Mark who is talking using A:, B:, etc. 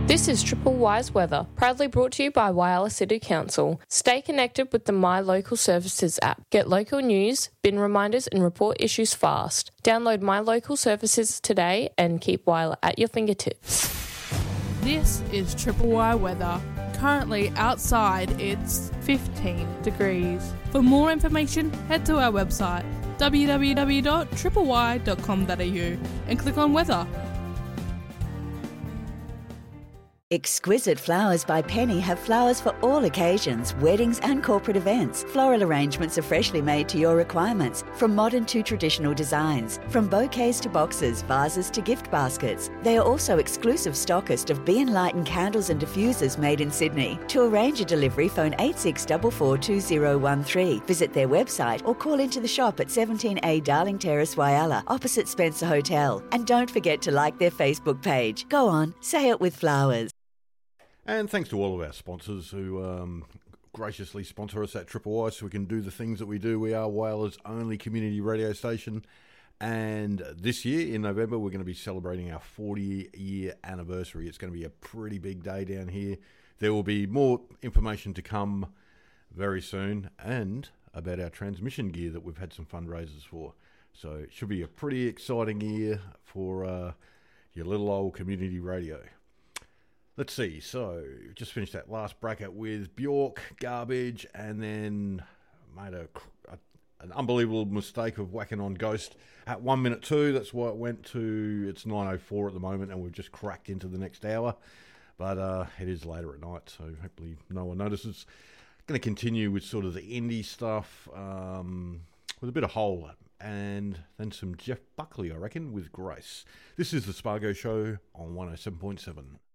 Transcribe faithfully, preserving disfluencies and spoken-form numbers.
A: This is Triple Wise Weather, proudly brought to you by Whyalla City Council. Stay connected with the My Local Services app. Get local news, bin reminders and report issues fast. Download My Local Services today and keep Whyalla at your fingertips.
B: This is Triple Y Weather. Currently outside it's fifteen degrees. For more information, head to our website w w w dot triple y dot com dot a u and click on weather.
C: Exquisite Flowers by Penny have flowers for all occasions, weddings and corporate events. Floral arrangements are freshly made to your requirements, from modern to traditional designs. From bouquets to boxes, vases to gift baskets. They are also exclusive stockist of Be Enlightened candles and diffusers made in Sydney. To arrange a delivery, phone eight six four four two zero one three. Visit their website or call into the shop at seventeen A Darling Terrace, Whyalla, opposite Spencer Hotel. And don't forget to like their Facebook page. Go on, say it with flowers.
D: And thanks to all of our sponsors who um, graciously sponsor us at Triple Y so we can do the things that we do. We are Whyalla's only community radio station. And this year, in November, we're going to be celebrating our forty-year anniversary. It's going to be a pretty big day down here. There will be more information to come very soon, and about our transmission gear that we've had some fundraisers for. So it should be a pretty exciting year for uh, your little old community radio. Let's see, so just finished that last bracket with Bjork, Garbage, and then made a, a an unbelievable mistake of whacking on Ghost at one minute two. That's why it went to, it's nine oh four at the moment, and we've just cracked into the next hour. But uh, it is later at night, so hopefully no one notices. Going to continue with sort of the indie stuff, um, with a bit of Hole, and then some Jeff Buckley, I reckon, with Grace. This is the Spargo Show on one oh seven point seven.